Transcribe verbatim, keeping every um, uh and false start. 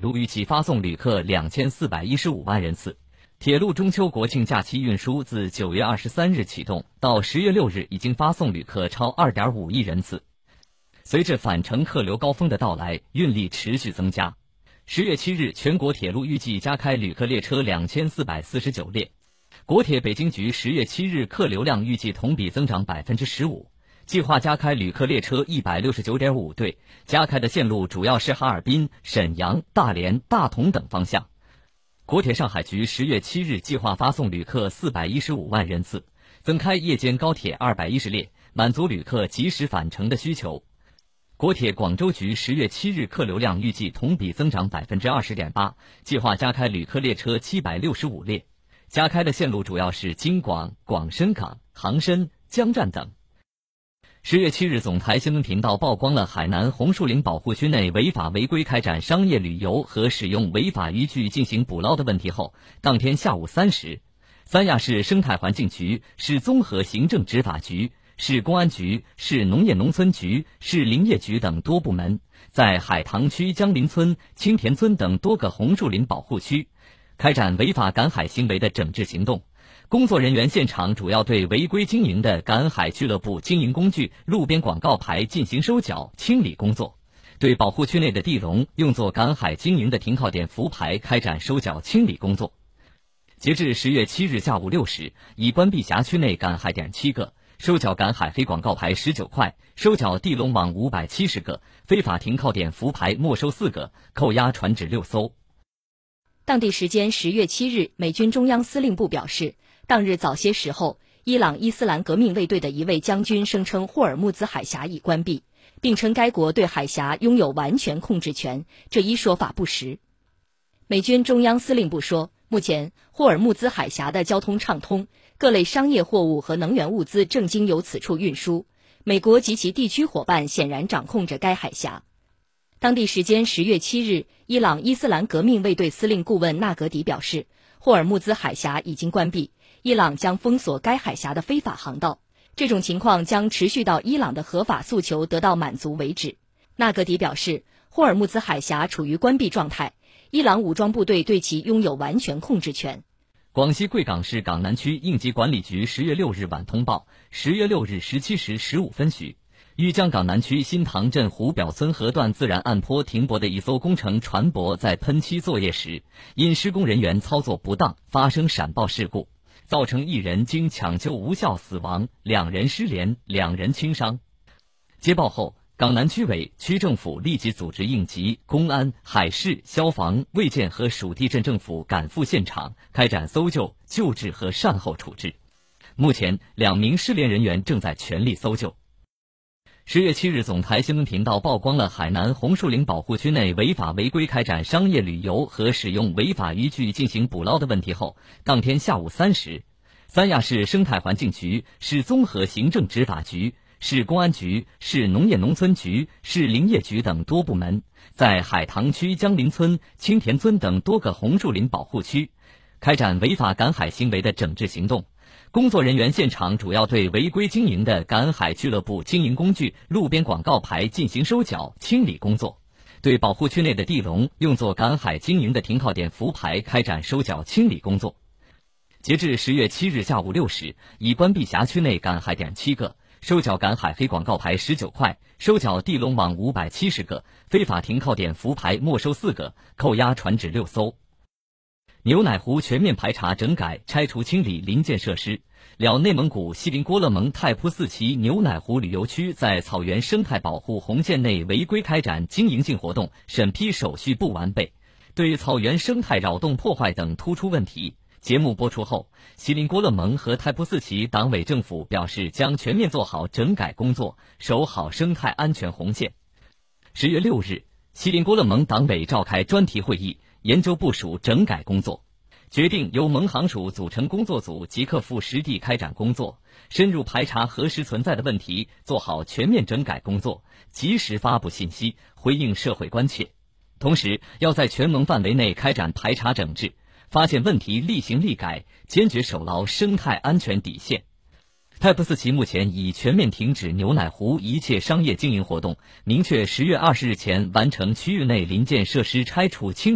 路预计发送旅客两千四百一十五万人次。铁路中秋国庆假期运输自九月二十三日启动，到十月六日已经发送旅客超二点五亿人次。随着返程客流高峰的到来，运力持续增加。十月七日，全国铁路预计加开旅客列车两千四百四十九列。国铁北京局十月七日客流量预计同比增长百分之十五，计划加开旅客列车一百六十九点五对，加开的线路主要是哈尔滨、沈阳、大连、大同等方向。国铁上海局十月七日计划发送旅客四百一十五万人次，增开夜间高铁二百一十列，满足旅客及时返程的需求。国铁广州局十月七日客流量预计同比增长百分之二十点八，计划加开旅客列车七百六十五列，加开的线路主要是京广、广深港、杭深、江站等。十月七日，总台新闻频道曝光了海南红树林保护区内违法违规开展商业旅游和使用违法渔具进行捕捞的问题后，当天下午三时，三亚市生态环境局、市综合行政执法局、市公安局、市农业农村局、市林业局等多部门在海棠区江林村、青田村等多个红树林保护区开展违法赶海行为的整治行动。工作人员现场主要对违规经营的赶海俱乐部经营工具、路边广告牌进行收缴清理工作，对保护区内的地笼、用作赶海经营的停靠点浮牌开展收缴清理工作。截至十月七日下午六时，已关闭辖区内赶海点七个，收缴赶海黑广告牌十九块，收缴地笼网五百七十个，非法停靠点浮牌没收四个，扣押船只六艘。 当地时间十月七日，美军中央司令部表示，当日早些时候，伊朗伊斯兰革命卫队的一位将军声称霍尔木兹海峡已关闭，并称该国对海峡拥有完全控制权，这一说法不实。美军中央司令部说，目前霍尔木兹海峡的交通畅通，各类商业货物和能源物资正经由此处运输，美国及其地区伙伴显然掌控着该海峡。当地时间十月七日，伊朗伊斯兰革命卫队司令顾问纳格迪表示，霍尔木兹海峡已经关闭，伊朗将封锁该海峡的非法航道，这种情况将持续到伊朗的合法诉求得到满足为止。纳格迪表示，霍尔木兹海峡处于关闭状态，伊朗武装部队对其拥有完全控制权。 广西贵港市港南区应急管理局十月六日晚通报，十月六日十七时十五分许，玉江港南区新塘镇湖表村河段自然岸坡停泊的一艘工程船舶在喷漆作业时，因施工人员操作不当发生闪爆事故，造成一人经抢救无效死亡，两人失联，两人轻伤。接报后，港南区委、区政府立即组织应急、公安、海事、消防、卫健和属地镇政府赶赴现场，开展搜救、救治和善后处置。目前，两名失联人员正在全力搜救。十月七日，总台新闻频道曝光了海南红树林保护区内违法违规开展商业旅游和使用违法渔具进行捕捞的问题后，当天下午三时，三亚市生态环境局、市综合行政执法局、市公安局、市农业农村局、市林业局等多部门在海棠区江林村、青田村等多个红树林保护区开展违法赶海行为的整治行动。工作人员现场主要对违规经营的赶海俱乐部经营工具、路边广告牌进行收缴清理工作，对保护区内的地笼、用作赶海经营的停靠点浮牌开展收缴清理工作。截至十月七日下午六时，已关闭辖区内赶海点七个，收缴赶海黑广告牌十九块，收缴地笼网五百七十个，非法停靠点浮牌没收四个，扣押船只六艘。牛奶湖全面排查整改拆除清理临建设施，了内蒙古锡林郭勒盟太仆寺旗牛奶湖旅游区在草原生态保护红线内违规开展经营性活动审批手续不完备，对草原生态扰动破坏等突出问题。节目播出后，锡林郭勒盟和太仆寺旗党委政府表示将全面做好整改工作，守好生态安全红线。十月六日，锡林郭勒盟党委召开专题会议，研究部署整改工作，决定由盟行署组成工作组，即刻赴实地开展工作，深入排查核实存在的问题，做好全面整改工作，及时发布信息，回应社会关切。同时，要在全盟范围内开展排查整治，发现问题立行立改，坚决守牢生态安全底线。太仆寺旗目前已全面停止牛奶湖一切商业经营活动，明确十月二十日前完成区域内临建设施拆除清